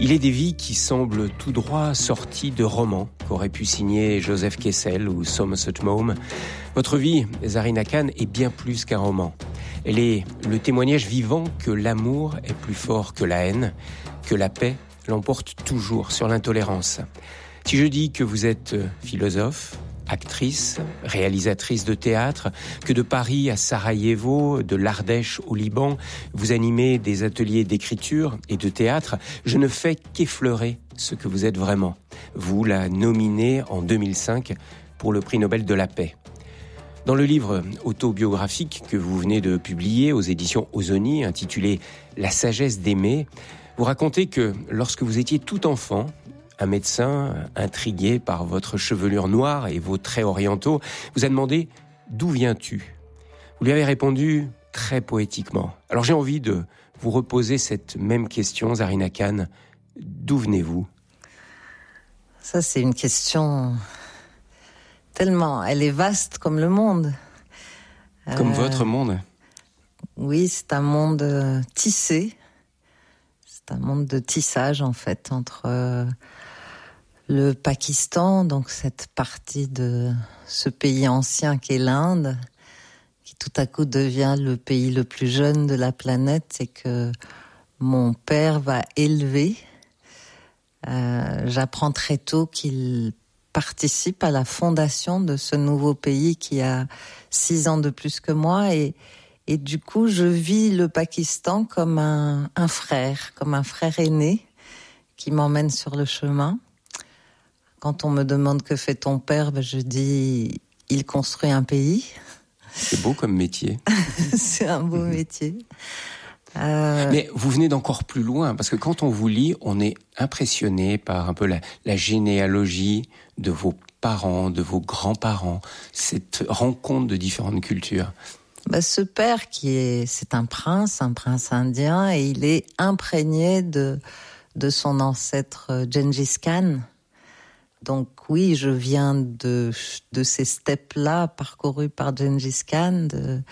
Il est des vies qui semblent tout droit sorties de romans qu'auraient pu signer Joseph Kessel ou Somerset Maugham. Votre vie, Zarina Khan, est bien plus qu'un roman. Elle est le témoignage vivant que l'amour est plus fort que la haine, que la paix l'emporte toujours sur l'intolérance. Si je dis que vous êtes philosophe, actrice, réalisatrice de théâtre, que de Paris à Sarajevo, de l'Ardèche au Liban, vous animez des ateliers d'écriture et de théâtre, je ne fais qu'effleurer ce que vous êtes vraiment. Vous, la nominée en 2005 pour le prix Nobel de la paix. Dans le livre autobiographique que vous venez de publier aux éditions Ozoni, intitulé « La sagesse d'aimer », vous racontez que lorsque vous étiez tout enfant, un médecin, intrigué par votre chevelure noire et vos traits orientaux, vous a demandé « D'où viens-tu » Vous lui avez répondu très poétiquement. Alors j'ai envie de vous reposer cette même question, Zarina Khan. D'où venez-vous ? Ça, c'est une question tellement... Elle est vaste comme le monde. Comme votre monde ? Oui, c'est un monde tissé. C'est un monde de tissage, en fait, entre... le Pakistan, donc cette partie de ce pays ancien qu'est l'Inde, qui tout à coup devient le pays le plus jeune de la planète et que mon père va élever. J'apprends très tôt qu'il participe à la fondation de ce nouveau pays qui a 6 ans de plus que moi et du coup je vis le Pakistan comme un frère, comme un frère aîné qui m'emmène sur le chemin. Quand on me demande que fait ton père, je dis il construit un pays. C'est beau comme métier. C'est un beau métier. Mais vous venez d'encore plus loin, parce que quand on vous lit, on est impressionné par un peu la généalogie de vos parents, de vos grands-parents, cette rencontre de différentes cultures. Ce père c'est un prince indien, et il est imprégné de son ancêtre Gengis Khan. Donc oui, je viens de ces steppes-là parcourues par Gengis Khan,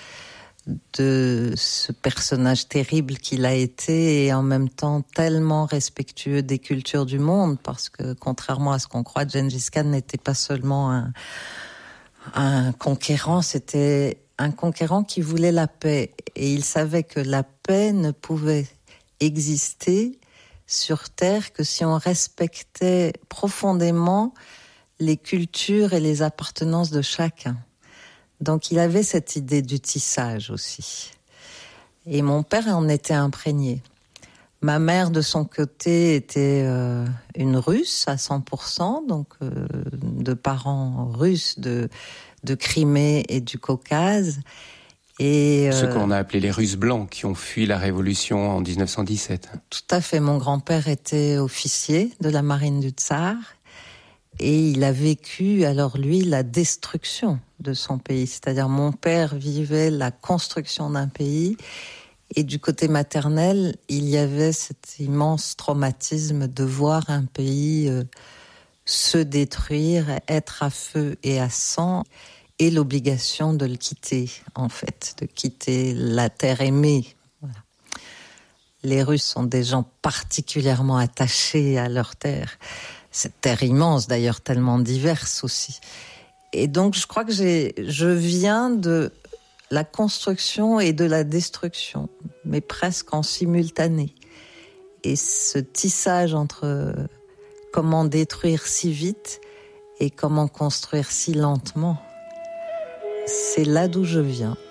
de ce personnage terrible qu'il a été et en même temps tellement respectueux des cultures du monde, parce que contrairement à ce qu'on croit, Gengis Khan n'était pas seulement un conquérant, c'était un conquérant qui voulait la paix. Et il savait que la paix ne pouvait exister sur Terre que si on respectait profondément les cultures et les appartenances de chacun. Donc il avait cette idée du tissage aussi. Et mon père en était imprégné. Ma mère, de son côté, était une Russe à 100%, donc de parents russes de Crimée et du Caucase. Ceux qu'on a appelés les Russes blancs qui ont fui la Révolution en 1917. Tout à fait. Mon grand-père était officier de la marine du Tsar et il a vécu, alors lui, la destruction de son pays. C'est-à-dire mon père vivait la construction d'un pays et du côté maternel, il y avait cet immense traumatisme de voir un pays se détruire, être à feu et à sang, et l'obligation de le quitter, en fait, de quitter la terre aimée. Voilà. Les Russes sont des gens particulièrement attachés à leur terre. Cette terre immense, d'ailleurs, tellement diverse aussi. Et donc, je crois que je viens de la construction et de la destruction, mais presque en simultané. Et ce tissage entre comment détruire si vite et comment construire si lentement, c'est là d'où je viens.